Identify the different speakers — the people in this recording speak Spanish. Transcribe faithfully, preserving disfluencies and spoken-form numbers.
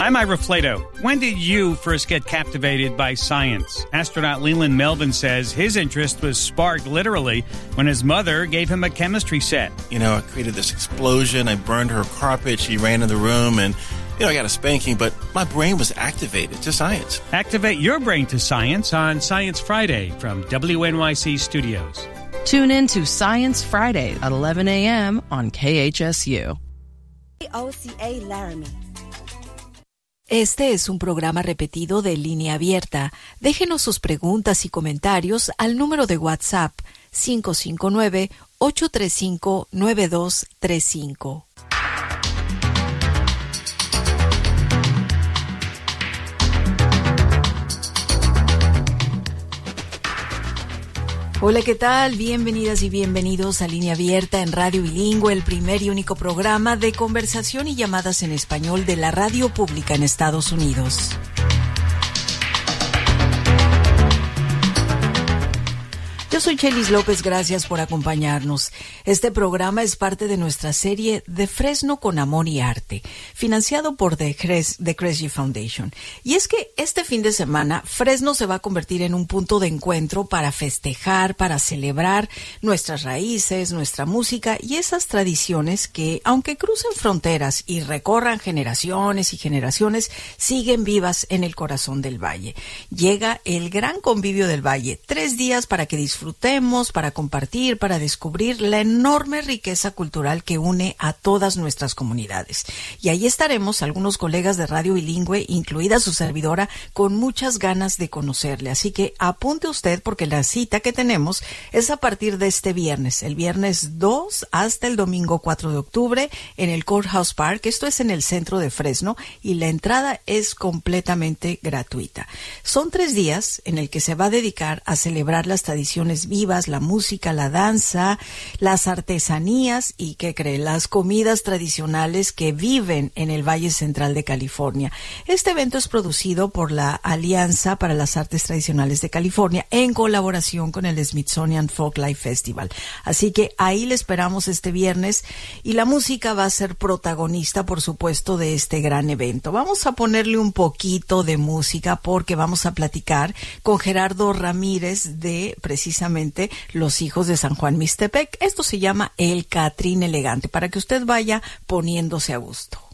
Speaker 1: I'm Ira Flato. When did you first get captivated by science? Astronaut Leland Melvin says his interest was sparked literally when his mother gave him a chemistry set.
Speaker 2: You know, I created this explosion. I burned her carpet. She ran in the room and, you know, I got a spanking, but my brain was activated to science.
Speaker 1: Activate your brain to science on Science Friday from W N Y C Studios.
Speaker 3: Tune in to Science Friday at eleven a.m. on K H S U.
Speaker 4: O C A Laramie.
Speaker 5: Este es un programa repetido de Línea Abierta. Déjenos sus preguntas y comentarios al número de WhatsApp cinco cinco nueve, ocho tres cinco, nueve dos tres cinco. Hola, ¿qué tal? Bienvenidas y bienvenidos a Línea Abierta en Radio Bilingüe, el primer y único programa de conversación y llamadas en español de la radio pública en Estados Unidos. Yo soy Chelis López, gracias por acompañarnos. Este programa es parte de nuestra serie De Fresno con Amor y Arte, financiado por The Kresge Foundation. Y es que este fin de semana, Fresno se va a convertir en un punto de encuentro para festejar, para celebrar nuestras raíces, nuestra música y esas tradiciones que, aunque crucen fronteras y recorran generaciones y generaciones, siguen vivas en el corazón del valle. Llega el Gran Convivio del Valle, tres días para que disfruten disfrutemos, para compartir, para descubrir la enorme riqueza cultural que une a todas nuestras comunidades. Y ahí estaremos algunos colegas de Radio Bilingüe, incluida su servidora, con muchas ganas de conocerle. Así que apunte usted porque la cita que tenemos es a partir de este viernes, el viernes dos hasta el domingo cuatro de octubre en el Courthouse Park. Esto es en el centro de Fresno y la entrada es completamente gratuita. Son tres días en el que se va a dedicar a celebrar las tradiciones vivas, la música, la danza, las artesanías y, ¿qué cree?, las comidas tradicionales que viven en el Valle Central de California. Este evento es producido por la Alianza para las Artes Tradicionales de California en colaboración con el Smithsonian Folklife Festival. Así que ahí le esperamos este viernes y la música va a ser protagonista, por supuesto, de este gran evento. Vamos a ponerle un poquito de música porque vamos a platicar con Gerardo Ramírez de precisamente Los Hijos de San Juan Mixtepec. Esto se llama El Catrín Elegante, para que usted vaya poniéndose a gusto.